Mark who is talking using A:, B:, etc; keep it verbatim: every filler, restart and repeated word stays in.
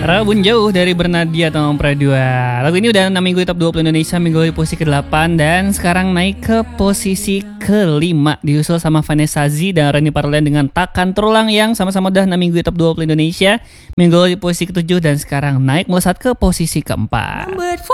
A: Rabun Jauh dari Bernadia Tom Pradua. Lagu ini udah enam minggu di top dua puluh Indonesia, minggu di posisi kedelapan dan sekarang naik ke posisi kelima, disusul sama Vanessa Z dan Reni Parlen dengan Takkan Terulang yang sama-sama udah enam minggu di top dua puluh Indonesia, minggu di posisi ketujuh dan sekarang naik melesat ke posisi keempat.